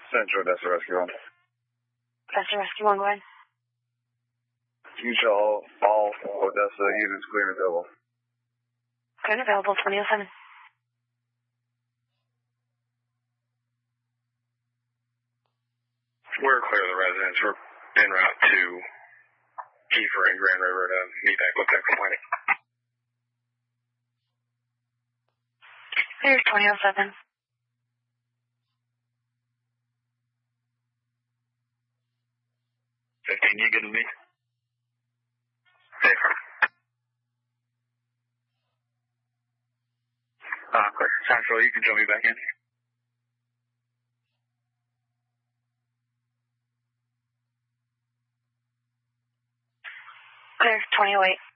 Central, that's the rescue one. That's the rescue one, go ahead. You show all Odessa units clear and available. Clear and available, 2007. We're clear of the residents. We're en route to Kiefer and Grand River to meet back with that complaining. Here's 2007. You good with me? Safer. Clear. Central, you can join me back in. Clear, 2008.